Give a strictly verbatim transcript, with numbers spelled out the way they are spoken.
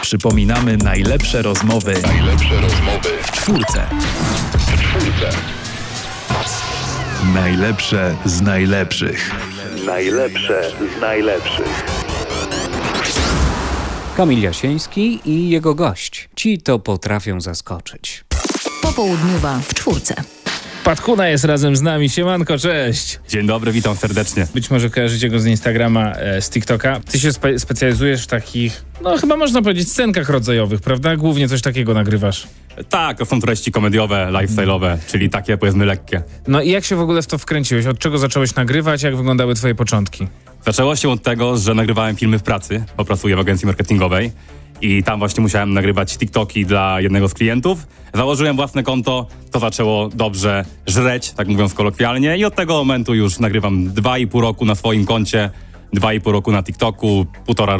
Przypominamy najlepsze rozmowy. Najlepsze rozmowy W czwórce. w czwórce. Najlepsze z najlepszych. Najlepsze z najlepszych. Kamil Jasieński i jego gość. Ci to potrafią zaskoczyć. Popołudniowa w czwórce. Patkuna jest razem z nami. Siemanko, cześć. Dzień dobry, witam serdecznie. Być może kojarzycie go z Instagrama, e, z TikToka. Ty się spe- specjalizujesz w takich, no chyba można powiedzieć, scenkach rodzajowych, prawda? Głównie coś takiego nagrywasz. Tak, to są treści komediowe, lifestyle'owe, czyli takie powiedzmy lekkie. No i jak się w ogóle w to wkręciłeś? Od czego zacząłeś nagrywać? Jak wyglądały twoje początki? Zaczęło się od tego, że nagrywałem filmy w pracy, bo pracuję w agencji marketingowej i tam właśnie musiałem nagrywać TikToki dla jednego z klientów. Założyłem własne konto, to zaczęło dobrze żreć, tak mówiąc kolokwialnie, i od tego momentu już nagrywam dwa i pół roku na swoim koncie, dwa i pół roku na TikToku, półtora